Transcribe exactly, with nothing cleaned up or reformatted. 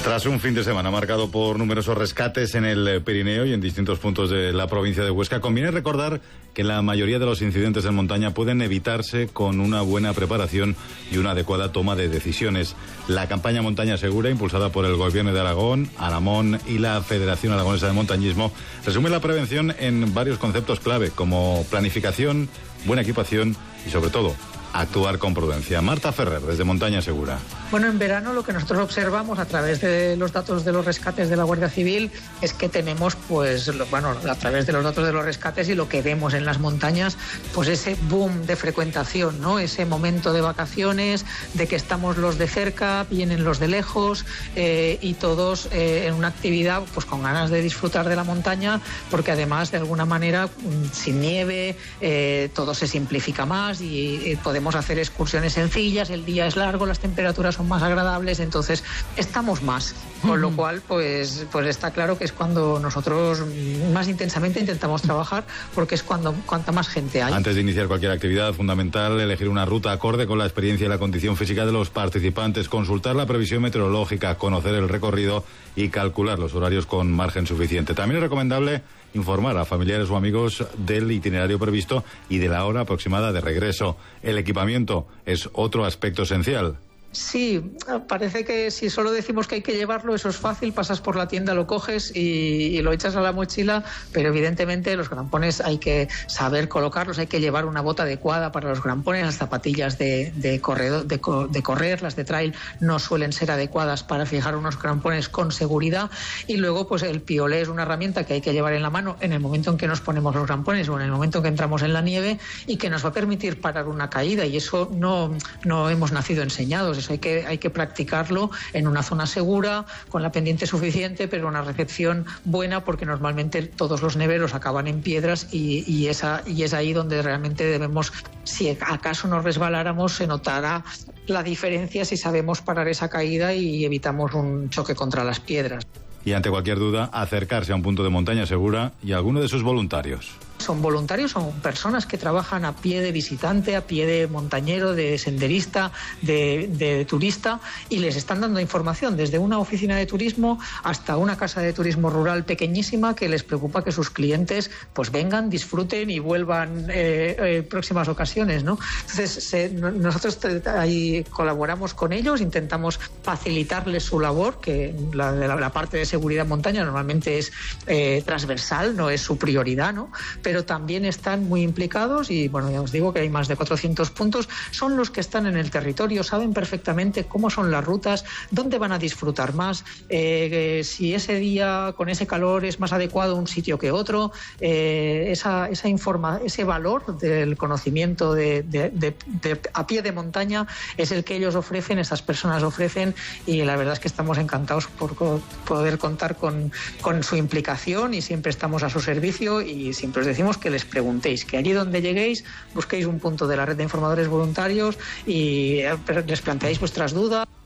Tras un fin de semana marcado por numerosos rescates en el Pirineo y en distintos puntos de la provincia de Huesca, conviene recordar que la mayoría de los incidentes en montaña pueden evitarse con una buena preparación y una adecuada toma de decisiones. La campaña Montaña Segura, impulsada por el Gobierno de Aragón, Aramón y la Federación Aragonesa de Montañismo, resume la prevención en varios conceptos clave, como planificación, buena equipación y, sobre todo, actuar con prudencia. Marta Ferrer, desde Montaña Segura. Bueno, en verano lo que nosotros observamos a través de los datos de los rescates de la Guardia Civil es que tenemos, pues, lo, bueno, a través de los datos de los rescates y lo que vemos en las montañas, pues ese boom de frecuentación, ¿no? Ese momento de vacaciones, de que estamos los de cerca, vienen los de lejos eh, y todos eh, en una actividad, pues con ganas de disfrutar de la montaña, porque además, de alguna manera, sin nieve, eh, todo se simplifica más y eh, podemos hacer excursiones sencillas, el día es largo, las temperaturas son más agradables, entonces estamos más, con lo cual pues, pues está claro que es cuando nosotros más intensamente intentamos trabajar, porque es cuando cuanta más gente hay. Antes de iniciar cualquier actividad, fundamental elegir una ruta acorde con la experiencia y la condición física de los participantes, consultar la previsión meteorológica, conocer el recorrido y calcular los horarios con margen suficiente. También es recomendable informar a familiares o amigos del itinerario previsto y de la hora aproximada de regreso. El equipamiento es otro aspecto esencial. Sí, parece que si solo decimos que hay que llevarlo, eso es fácil, pasas por la tienda, lo coges y, y lo echas a la mochila, pero evidentemente los grampones hay que saber colocarlos, hay que llevar una bota adecuada para los grampones, las zapatillas de, de, corredor, de, de correr, las de trail no suelen ser adecuadas para fijar unos grampones con seguridad, y luego pues el piolé es una herramienta que hay que llevar en la mano en el momento en que nos ponemos los grampones o en el momento en que entramos en la nieve y que nos va a permitir parar una caída, y eso no, no hemos nacido enseñados. Hay que, hay que practicarlo en una zona segura, con la pendiente suficiente, pero una recepción buena, porque normalmente todos los neveros acaban en piedras y, y, esa, y es ahí donde realmente debemos, si acaso nos resbaláramos, se notará la diferencia si sabemos parar esa caída y evitamos un choque contra las piedras. Y ante cualquier duda, acercarse a un punto de Montaña Segura y a alguno de sus voluntarios. Son voluntarios, son personas que trabajan a pie de visitante, a pie de montañero, de senderista, de, de turista, y les están dando información desde una oficina de turismo hasta una casa de turismo rural pequeñísima, que les preocupa que sus clientes pues vengan, disfruten y vuelvan eh, eh, próximas ocasiones, ¿no? Entonces se, nosotros ahí colaboramos con ellos, intentamos facilitarles su labor, que la, la, la parte de seguridad en montaña normalmente es eh, transversal, no es su prioridad, ¿no? Pero también están muy implicados y, bueno, ya os digo que hay más de cuatrocientos puntos, son los que están en el territorio, saben perfectamente cómo son las rutas, dónde van a disfrutar más, eh, eh, si ese día con ese calor es más adecuado un sitio que otro, eh, esa, esa informa, ese valor del conocimiento de, de, de, de a pie de montaña es el que ellos ofrecen, estas personas ofrecen, y la verdad es que estamos encantados por poder contar con, con su implicación, y siempre estamos a su servicio, y siempre os decimos que les preguntéis, que allí donde lleguéis busquéis un punto de la red de informadores voluntarios y les planteáis vuestras dudas.